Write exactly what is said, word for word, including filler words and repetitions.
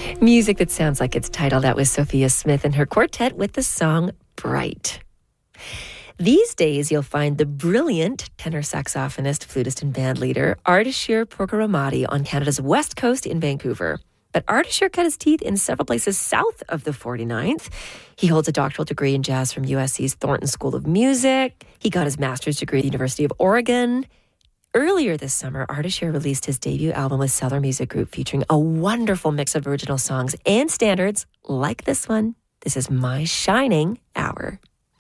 Music that sounds like its title. That was Sophia Smith and her quartet with the song Bright. These days, you'll find the brilliant tenor saxophonist, flutist, and bandleader Ardashir Porkaramati on Canada's west coast in Vancouver. But Ardashir cut his teeth in several places south of the forty-ninth. He holds a doctoral degree in jazz from U S C's Thornton School of Music. He got his master's degree at the University of Oregon. Earlier this summer, Ardashir released his debut album with Cellar Music Group, featuring a wonderful mix of original songs and standards like this one. This is My Shining Hour.